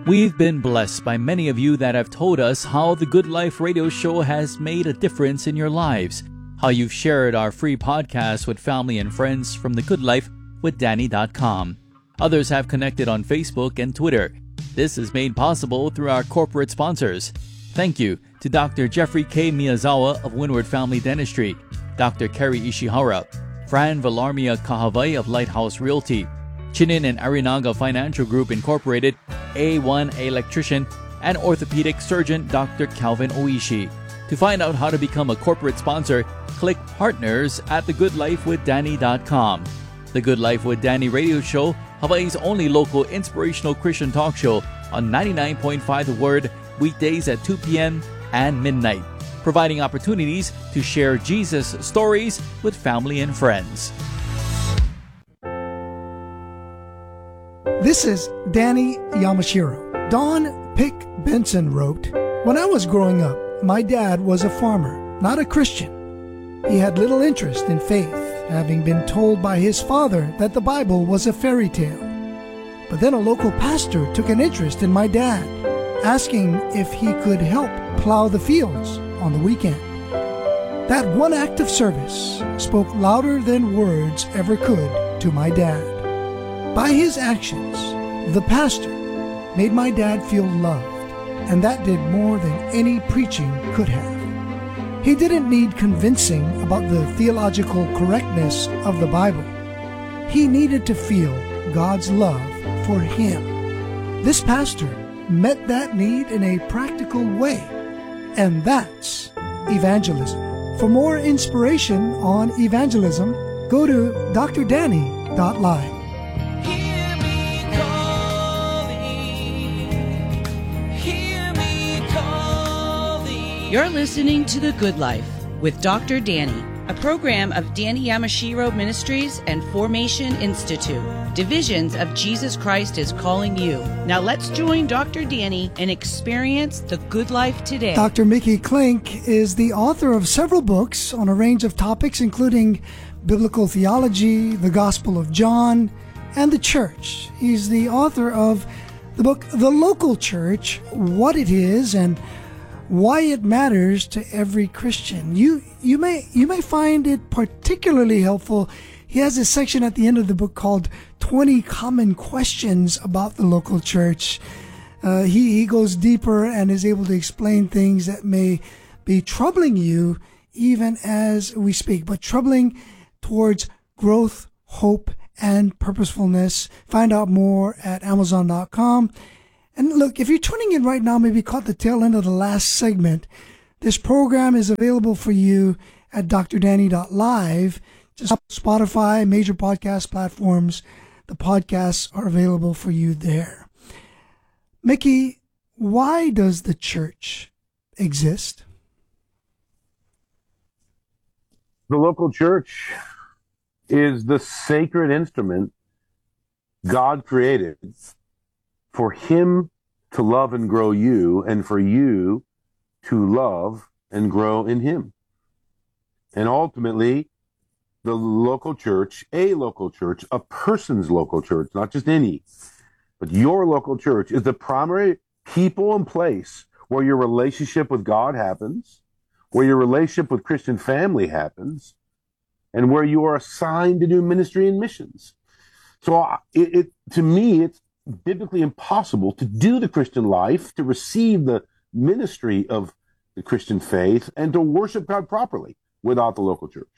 We've been blessed by many of you that have told us how the Good Life radio show has made a difference in your lives, how you've shared our free podcast with family and friends from thegoodlifewithdanny.com. Others have connected on Facebook and Twitter. This is made possible through our corporate sponsors. Thank you to Dr. Jeffrey K. Miyazawa of Windward Family Dentistry, Dr. Kerry Ishihara, Fran Villarmia Kahavai of Lighthouse Realty, Chinin and Arinaga Financial Group Incorporated, A1 Electrician, and orthopedic surgeon Dr. Calvin Oishi. To find out how to become a corporate sponsor, click Partners at thegoodlifewithdanny.com. The Good Life with Danny radio show, Hawaii's only local inspirational Christian talk show on 99.5 The Word, weekdays at 2 p.m. and midnight, providing opportunities to share Jesus stories with family and friends. This is Danny Yamashiro. Don Pick Benson wrote, "When I was growing up, my dad was a farmer, not a Christian. He had little interest in faith, having been told by his father that the Bible was a fairy tale. But then a local pastor took an interest in my dad, asking if he could help plow the fields on the weekend. That one act of service spoke louder than words ever could to my dad. By his actions, the pastor made my dad feel loved, and that did more than any preaching could have. He didn't need convincing about the theological correctness of the Bible. He needed to feel God's love for him. This pastor met that need in a practical way, and that's evangelism. For more inspiration on evangelism, go to drdanny.live. You're listening to The Good Life with Dr. Danny, a program of Danny Yamashiro Ministries and Formation Institute, divisions of Jesus Christ is Calling You. Now let's join Dr. Danny and experience the good life today. Dr. Mickey Klink is the author of several books on a range of topics, including biblical theology, the Gospel of John, and the church. He's the author of the book, The Local Church, What It Is, and Why It Matters to Every Christian. You may find it particularly helpful. He has a section at the end of the book called 20 Common Questions About the Local Church. He goes deeper and is able to explain things that may be troubling you even as we speak, but troubling towards growth, hope, and purposefulness. Find out more at Amazon.com. And look, if you're tuning in right now, maybe caught the tail end of the last segment, this program is available for you at drdanny.live. Just Spotify, major podcast platforms. The podcasts are available for you there. Mickey, why does the church exist? The local church is the sacred instrument God created for him to love and grow you, and for you to love and grow in him. And ultimately, the local church, a person's local church, not just any, but your local church is the primary people and place where your relationship with God happens, where your relationship with Christian family happens, and where you are assigned to do ministry and missions. So to me, it's biblically impossible to do the Christian life, to receive the ministry of the Christian faith, and to worship God properly without the local church.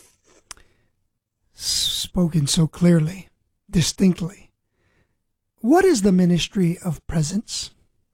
Spoken so clearly, distinctly. What is the ministry of presence?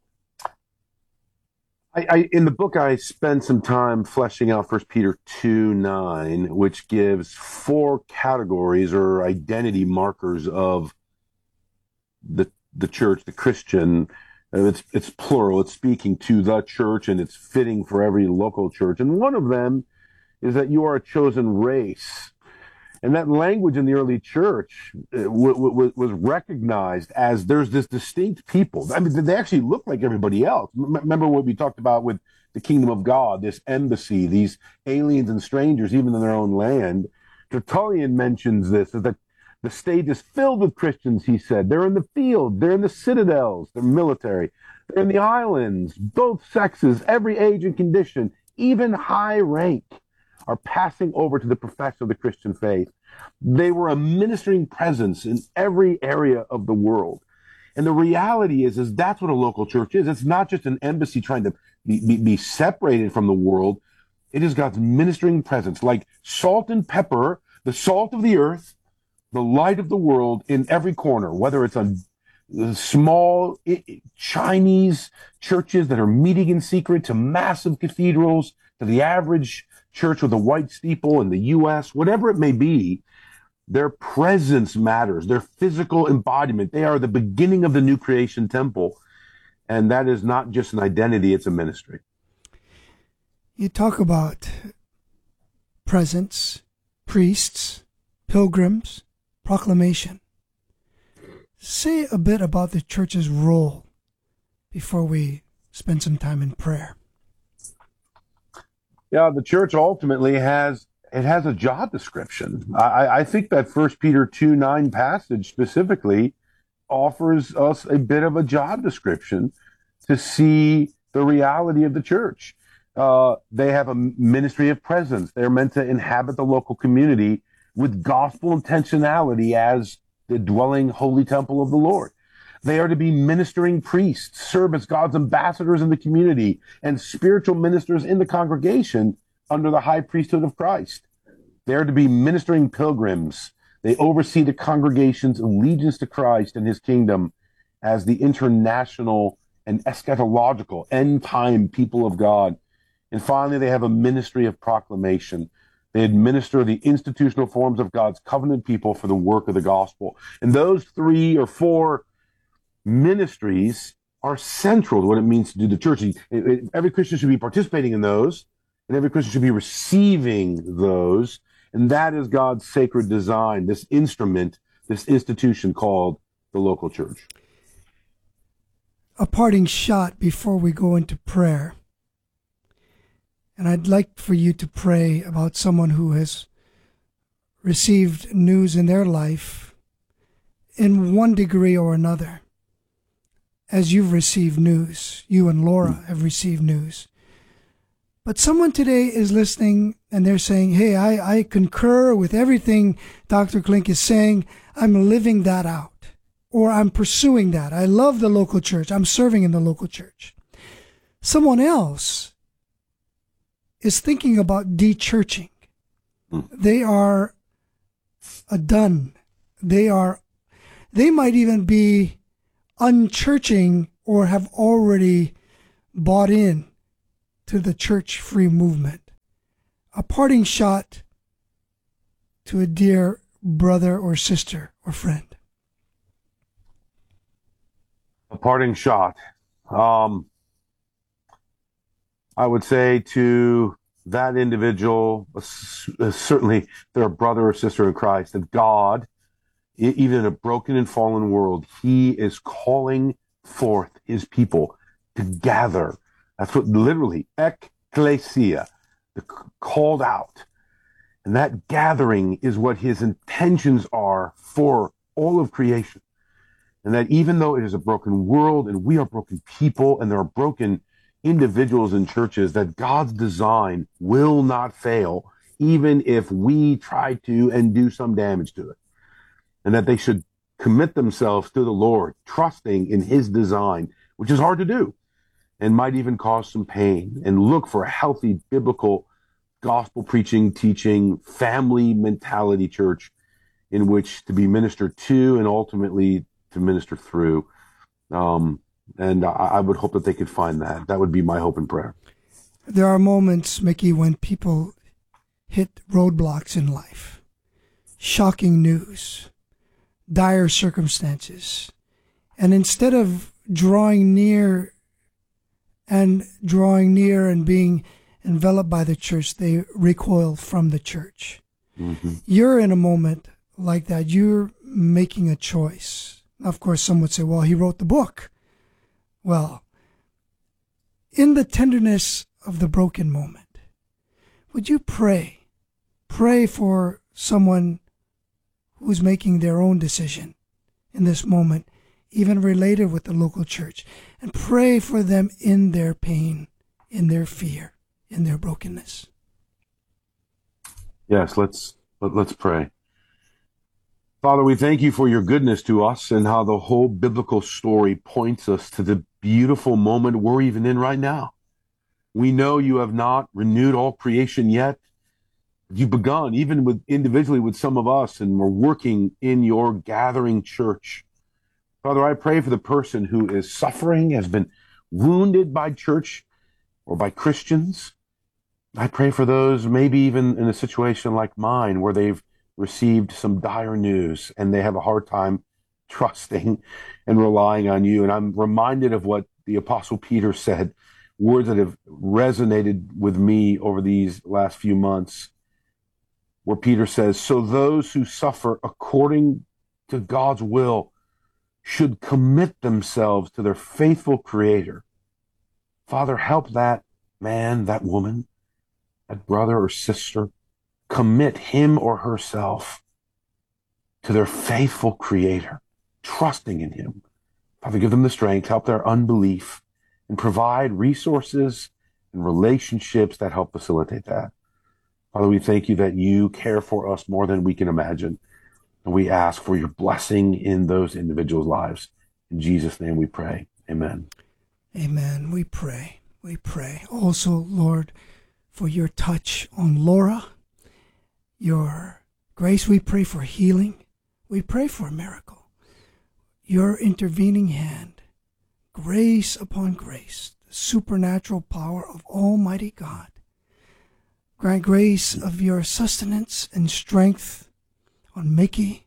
In the book, I spend some time fleshing out 1 Peter 2:9, which gives 4 categories or identity markers of the church, the Christian. It's plural. It's speaking to the church, and it's fitting for every local church. And one of them is that you are a chosen race. And that language in the early church was recognized as there's this distinct people. I mean, they actually look like everybody else. Remember what we talked about with the kingdom of God, this embassy, these aliens and strangers, even in their own land. Tertullian mentions this, is that The state is filled with Christians, he said. They're in the field, they're in the citadels, they're military, they're in the islands, both sexes, every age and condition, even high rank, are passing over to the profession of the Christian faith. They were a ministering presence in every area of the world. And the reality is that's what a local church is. It's not just an embassy trying to be separated from the world. It is God's ministering presence, like salt and pepper, the salt of the earth, the light of the world in every corner, whether it's on small Chinese churches that are meeting in secret to massive cathedrals, to the average church with a white steeple in the U.S., whatever it may be. Their presence matters, their physical embodiment. They are the beginning of the new creation temple. And that is not just an identity, it's a ministry. You talk about presence, priests, pilgrims, proclamation. Say a bit about the church's role before we spend some time in prayer. Yeah, the church ultimately has a job description. I think that 1 Peter 2:9 passage specifically offers us a bit of a job description to see the reality of the church. They have a ministry of presence. They're meant to inhabit the local community with gospel intentionality as the dwelling holy temple of the Lord. They are to be ministering priests, serve as God's ambassadors in the community, and spiritual ministers in the congregation under the high priesthood of Christ. They are to be ministering pilgrims. They oversee the congregation's allegiance to Christ and his kingdom as the international and eschatological end-time people of God. And finally, they have a ministry of proclamation. They administer the institutional forms of God's covenant people for the work of the gospel. And those 3 or 4 ministries are central to what it means to do the church. Every Christian should be participating in those, and every Christian should be receiving those. And that is God's sacred design, this instrument, this institution called the local church. A parting shot before we go into prayer. And I'd like for you to pray about someone who has received news in their life in one degree or another. As you've received news, you and Laura have received news. But someone today is listening and they're saying, hey, I concur with everything Dr. Klink is saying. I'm living that out. Or I'm pursuing that. I love the local church. I'm serving in the local church. Someone else is thinking about de-churching. They are done. They might even be unchurching or have already bought in to the church-free movement. A parting shot to a dear brother or sister or friend. A parting shot. I would say to that individual, certainly their brother or sister in Christ, that God, even in a broken and fallen world, he is calling forth his people to gather. That's what literally, ecclesia, the called out. And that gathering is what his intentions are for all of creation. And that even though it is a broken world and we are broken people and there are broken individuals in churches, that God's design will not fail, even if we try to and do some damage to it. And that they should commit themselves to the Lord, trusting in his design, which is hard to do and might even cause some pain, and look for a healthy biblical gospel preaching, teaching, family mentality church in which to be ministered to and ultimately to minister through. And I would hope that they could find that. That would be my hope and prayer. There are moments, Mickey, when people hit roadblocks in life. Shocking news, dire circumstances. And instead of drawing near and being enveloped by the church, they recoil from the church. Mm-hmm. You're in a moment like that. You're making a choice. Of course, some would say, well, he wrote the book. Well, in the tenderness of the broken moment, would you pray for someone who's making their own decision in this moment, even related with the local church, and pray for them in their pain, in their fear, in their brokenness. Yes, let's pray. Father, we thank you for your goodness to us and how the whole biblical story points us to the beautiful moment we're even in right now. We know you have not renewed all creation yet. You've begun, even individually with some of us, and we're working in your gathering church. Father, I pray for the person who is suffering, has been wounded by church or by Christians. I pray for those maybe even in a situation like mine where they've received some dire news and they have a hard time trusting and relying on you. And I'm reminded of what the Apostle Peter said, words that have resonated with me over these last few months, where Peter says, so those who suffer according to God's will should commit themselves to their faithful Creator. Father, help that man, that woman, that brother or sister, commit him or herself to their faithful Creator, trusting in him. Father, give them the strength, help their unbelief, and provide resources and relationships that help facilitate that. Father, we thank you that you care for us more than we can imagine. And we ask for your blessing in those individuals' lives. In Jesus' name we pray. Amen. Amen. We pray. We pray. Also, Lord, for your touch on Laura, your grace. We pray for healing. We pray for a miracle. Your intervening hand, grace upon grace, the supernatural power of Almighty God. Grant grace of your sustenance and strength on Mickey.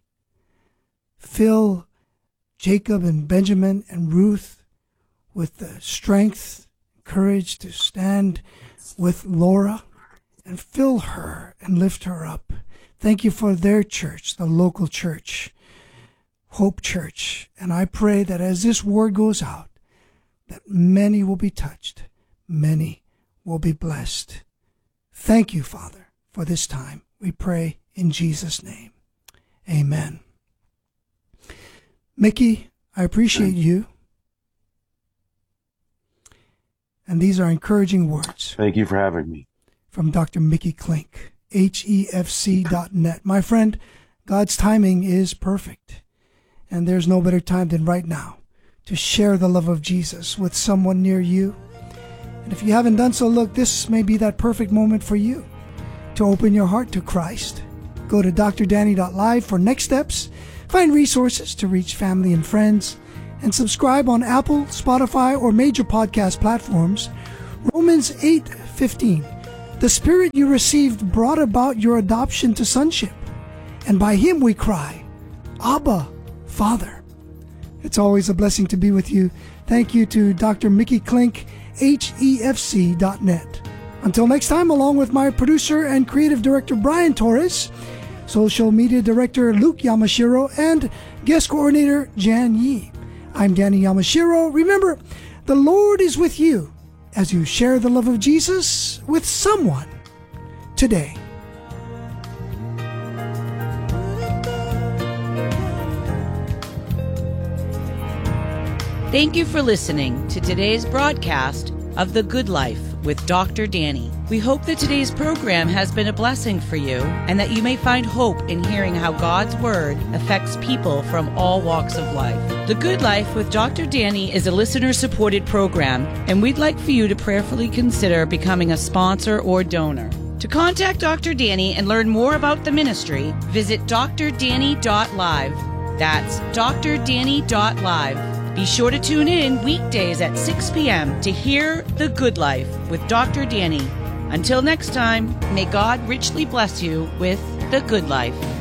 Fill Jacob and Benjamin and Ruth with the strength, courage to stand with Laura, and fill her and lift her up. Thank you for their church, the local church, Hope Church. And I pray that as this word goes out, that many will be touched, many will be blessed. Thank you, Father, for this time. We pray in Jesus' name. Amen. Mickey, I appreciate you. And these are encouraging words. Thank you for having me. From Dr. Mickey Klink, HEFC.net. My friend, God's timing is perfect. And there's no better time than right now to share the love of Jesus with someone near you. And if you haven't done so, look, this may be that perfect moment for you to open your heart to Christ. Go to drdanny.live for next steps, find resources to reach family and friends, and subscribe on Apple, Spotify, or major podcast platforms. Romans 8:15. The Spirit you received brought about your adoption to sonship, and by Him we cry, Abba, Father. It's always a blessing to be with you. Thank you to Dr. Mickey Klink, HEFC.net. Until next time, along with my producer and creative director Brian Torres, social media director Luke Yamashiro, and guest coordinator Jan Yi. I'm Danny Yamashiro. Remember, the Lord is with you as you share the love of Jesus with someone today. Thank you for listening to today's broadcast of The Good Life with Dr. Danny. We hope that today's program has been a blessing for you and that you may find hope in hearing how God's Word affects people from all walks of life. The Good Life with Dr. Danny is a listener-supported program, and we'd like for you to prayerfully consider becoming a sponsor or donor. To contact Dr. Danny and learn more about the ministry, visit drdanny.live. That's drdanny.live. Be sure to tune in weekdays at 6 p.m. to hear The Good Life with Dr. Danny. Until next time, may God richly bless you with The Good Life.